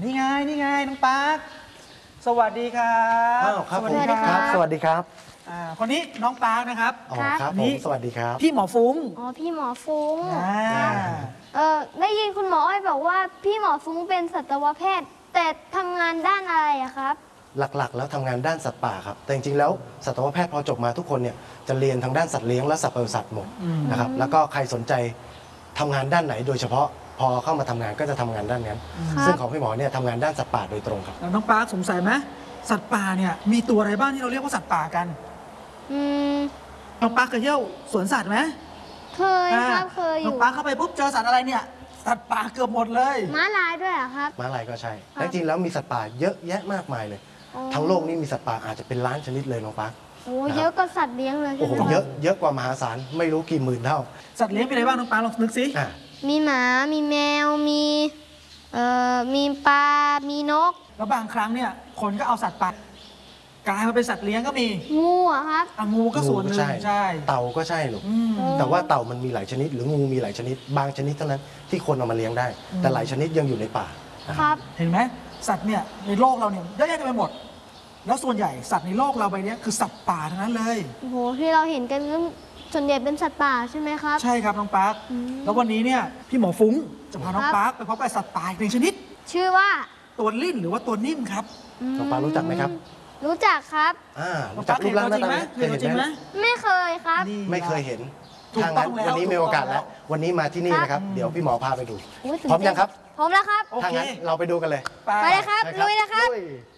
นี่ไงน้องปาร์คสวัสดีครับครับสวัสดีครับสวัสดีครับคนนี้น้องปาร์คนะครับครับผมสวัสดีครับพี่หมอฟุ้งพี่หมอฟุ้งได้ยินคุณหมออ้อยบอกว่าพี่หมอฟุ้งเป็นสัตวแพทย์แต่ทำงานด้านอะไรอะครับหลักๆแล้วทำงานด้านสัตว์ป่าครับแต่จริงๆแล้วสัตวแพทย์พอจบมาทุกคนเนี่ยจะเรียนทางด้านสัตว์เลี้ยงและสัตว์ปศุสัตว์หมดนะครับแล้วก็ใครสนใจทำงานด้านไหนโดยเฉพาะพอเข้ามาทำงานก็จะทำงานด้านนั้นซึ่งของพี่หมอเนี่ยทำงานด้านสัตว์ป่าโดยตรงครับน้องปาร์คสงสัยไหมสัตว์ป่าเนี่ยมีตัวอะไรบ้างที่เราเรียกว่าสัตว์ป่ากันน้องปาร์คเคยเที่ยวสวนสัตว์ไหมเคยครับเคยอยู่น้องปาร์คเข้าไปปุ๊บเจอสัตว์อะไรเนี่ยสัตว์ป่าเกือบหมดเลยม้าลายด้วยเหรอครับม้าลายก็ใช่แต่จริงแล้วมีสัตว์ป่าเยอะแยะมากมายเลยทั้งโลกนี้มีสัตว์ป่าอาจจะเป็นล้านชนิดเลยน้องปาร์คโอ้เยอะกว่าสัตว์เลี้ยงเลยโอ้โหเยอะกว่ามหาศาลไม่รู้กี่หมื่นเท่าสัตว์เลี้ยงเป็นอะไรบ้างน้องปาร์คลองนึกสิมีหมามีแมวมีปลามีนกแล้วบางครั้งเนี่ยคนก็เอาสัตว์ป่ากลายมาเป็นสัตว์เลี้ยงก็มีงูอะครับงูก็ส่วนหนึ่งใช่เต่าก็ใช่ลูกแต่ว่าเต่ามันมีหลายชนิดหรืองูมีหลายชนิดบางชนิดเท่านั้นที่คนเอามาเลี้ยงได้แต่หลายชนิดยังอยู่ในป่าครับเห็นไหมสัตว์เนี่ยในโลกเราเนี่ยเยอะแยะไปหมดแล้วส่วนใหญ่สัตว์ในโลกเราใบนี้คือสัตว์ป่าทั้งนั้นเลยโอ้โหที่เราเห็นกันส่วนใหญ่เป็นสัตว์ป่าใช่ไหมครับใช่ครับน้องปาร์คแล้ววันนี้เนี่ยพี่หมอฟุ้งจะพาน้องปาร์คไปพบกับสัตว์ป่าอีกหนึ่งชนิดชื่อว่าตัวลิ่นหรือว่าตัวนิ่มครับน้องปาร์ครู้จักไหมครับรู้จักครับรู้จักรูปร่างหน้าตาไหมเคยเห็นไหมไม่เคยครับไม่เคยเห็นทางนั้นวันนี้มีโอกาสแล้ววันนี้มาที่นี่นะครับเดี๋ยวพี่หมอพาไปดูพร้อมยังครับพร้อมแล้วครับทางนั้นเราไปดูกันเลยไปเลยครับลุยนะครับ